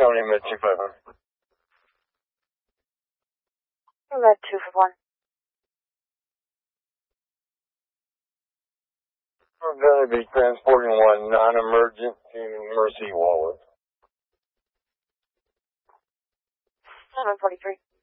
coming in med 2500. Med 241. We're going to be transporting one non-emergent to Mercy Wallace. 743.